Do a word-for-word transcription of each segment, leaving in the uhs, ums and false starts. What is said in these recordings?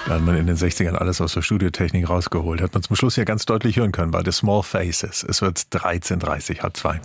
Da hat man in den sechzigern alles aus der Studiotechnik rausgeholt. Hat man zum Schluss ja ganz deutlich hören können bei The Small Faces. Es wird dreizehn Uhr dreißig, halb zwei.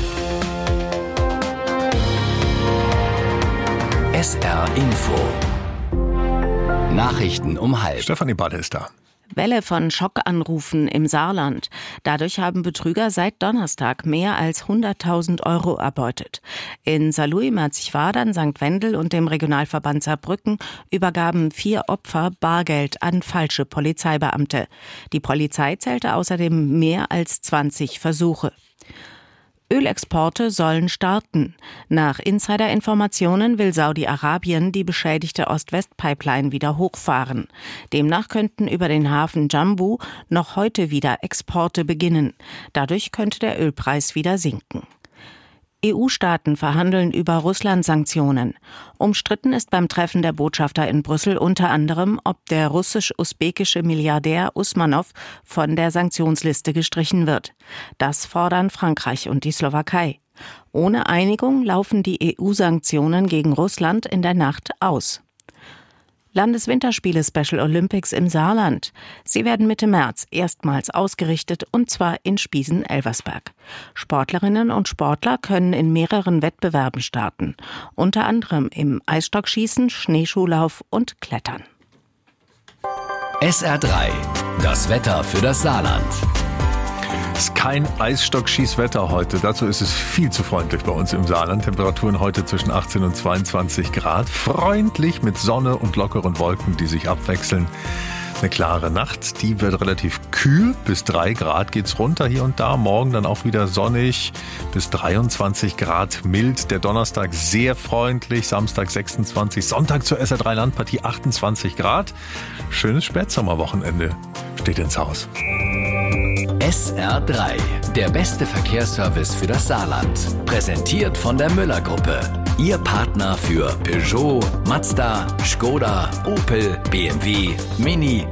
S R Info. Nachrichten um halb. Stefanie Balle ist da. Welle von Schockanrufen im Saarland. Dadurch haben Betrüger seit Donnerstag mehr als hunderttausend Euro erbeutet. In Saarlouis, Merzig-Wadern, Sankt Wendel und dem Regionalverband Saarbrücken übergaben vier Opfer Bargeld an falsche Polizeibeamte. Die Polizei zählte außerdem mehr als zwanzig Versuche. Ölexporte sollen starten. Nach Insider-Informationen will Saudi-Arabien die beschädigte Ost-West-Pipeline wieder hochfahren. Demnach könnten über den Hafen Jambu noch heute wieder Exporte beginnen. Dadurch könnte der Ölpreis wieder sinken. E U-Staaten verhandeln über Russland-Sanktionen. Umstritten ist beim Treffen der Botschafter in Brüssel unter anderem, ob der russisch-usbekische Milliardär Usmanov von der Sanktionsliste gestrichen wird. Das fordern Frankreich und die Slowakei. Ohne Einigung laufen die E U-Sanktionen gegen Russland in der Nacht aus. Landeswinterspiele Special Olympics im Saarland. Sie werden Mitte März erstmals ausgerichtet, und zwar in Spiesen-Elversberg. Sportlerinnen und Sportler können in mehreren Wettbewerben starten, unter anderem im Eisstockschießen, Schneeschuhlauf und Klettern. S R drei. Das Wetter für das Saarland. Es ist kein Eisstockschießwetter heute. Dazu ist es viel zu freundlich bei uns im Saarland. Temperaturen heute zwischen achtzehn und zweiundzwanzig Grad. Freundlich mit Sonne und lockeren Wolken, die sich abwechseln. Eine klare Nacht, die wird relativ kühl. Bis drei Grad geht's runter hier und da. Morgen dann auch wieder sonnig. Bis dreiundzwanzig Grad mild. Der Donnerstag sehr freundlich. Samstag sechsundzwanzig. Sonntag zur S R drei Landpartie achtundzwanzig Grad. Schönes Spätsommerwochenende steht ins Haus. S R drei. Der beste Verkehrsservice für das Saarland. Präsentiert von der Müller-Gruppe. Ihr Partner für Peugeot, Mazda, Skoda, Opel, B M W, Mini